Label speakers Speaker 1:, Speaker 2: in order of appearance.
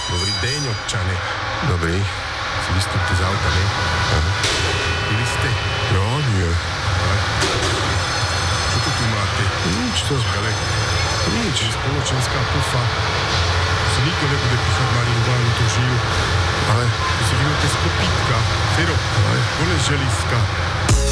Speaker 1: Dobrý deň, občane.
Speaker 2: Dobrý.
Speaker 1: Si vystúpte z auta, ne? Pili ste?
Speaker 2: No, nie.
Speaker 1: Ale... Čo to tu máte?
Speaker 2: Nič to.
Speaker 1: Ale...
Speaker 2: Nič.
Speaker 1: Spoločenská pufa. Si nikto nebude píchať marihuánu, to žijú.
Speaker 2: Ale...
Speaker 1: To si vymete z kopítka. Fero, konec želízka.